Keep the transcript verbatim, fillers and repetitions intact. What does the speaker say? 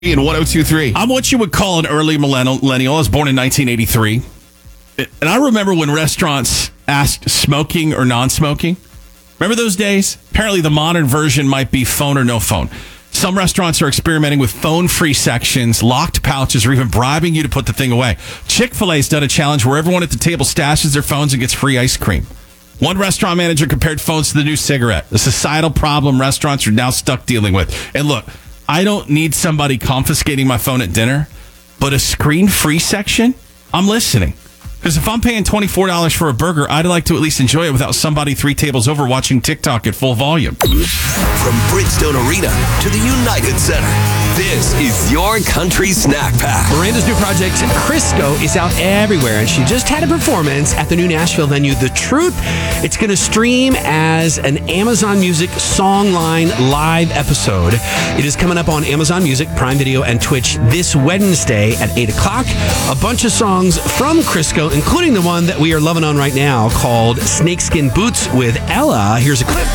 In one oh two three. I'm what you would call an early millennial. I was born in nineteen eighty-three. And I remember when restaurants asked smoking or non-smoking. Remember those days? Apparently the modern version might be phone or no phone. Some restaurants are experimenting with phone-free sections, locked pouches, or even bribing you to put the thing away. Chick-fil-A's done a challenge where everyone at the table stashes their phones and gets free ice cream. One restaurant manager compared phones to the new cigarette, a societal problem restaurants are now stuck dealing with. And look, I don't need somebody confiscating my phone at dinner, but a screen-free section, I'm listening. Because if I'm paying twenty-four dollars for a burger, I'd like to at least enjoy it without somebody three tables over watching TikTok at full volume. From Bridgestone Arena to the United Center, this is your country snack pack. Miranda's new project, Crisco, is out everywhere, and she just had a performance at the new Nashville venue, The Truth. It's going to stream as an Amazon Music Songline live episode. It is coming up on Amazon Music, Prime Video, and Twitch this Wednesday at eight o'clock. A bunch of songs from Crisco, including the one that we are loving on right now called Snakeskin Boots with Ella. Here's a clip.